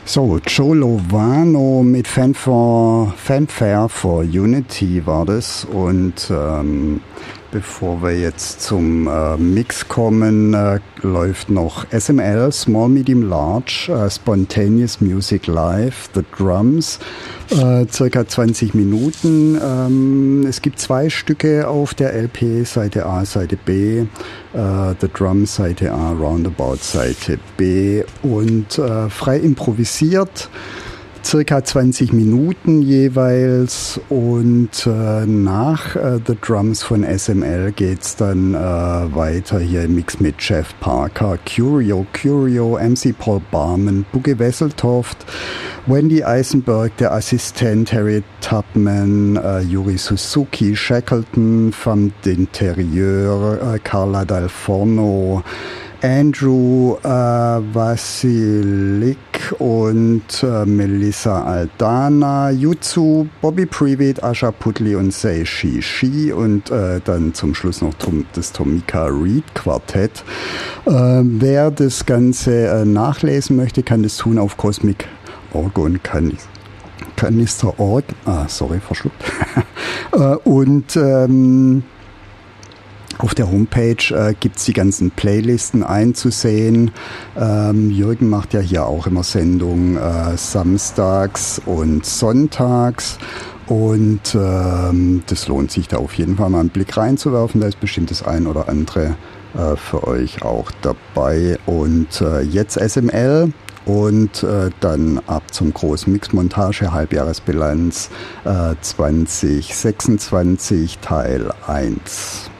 So, Joe Lovano mit Fanfare for Unity war das. Und bevor wir jetzt zum Mix kommen, läuft noch SML, Small, Medium, Large, Spontaneous Music Live, The Drums, circa 20 Minuten. Es gibt 2 Stücke auf der LP, Seite A, Seite B, The Drums, Seite A, Roundabout, Seite B und frei improvisiert. Circa 20 Minuten jeweils und nach The Drums von SML geht's dann weiter hier im Mix mit Jeff Parker, Curio, MC Paul Barman, Bugge Wesseltoft, Wendy Eisenberg, der Assistent Harriet Tubman, Yuri Suzuki, Shackleton, Femme d'Intérieur, Carla Dal Forno, Andrew Vasilik und Melissa Aldana, Jutsu, Bobby Previtt, Asha Putli und Sei Shi und dann zum Schluss noch das Tomika Reed Quartett. Wer das Ganze nachlesen möchte, kann das tun auf Cosmic Org Kanister.org. Verschluckt. Und auf der Homepage gibt's die ganzen Playlisten einzusehen. Jürgen macht ja hier auch immer Sendungen samstags und sonntags. Und das lohnt sich da auf jeden Fall mal einen Blick reinzuwerfen. Da ist bestimmt das ein oder andere für euch auch dabei. Und jetzt SML. Und dann ab zum großen Mixmontage, Halbjahresbilanz 2026 Teil 1.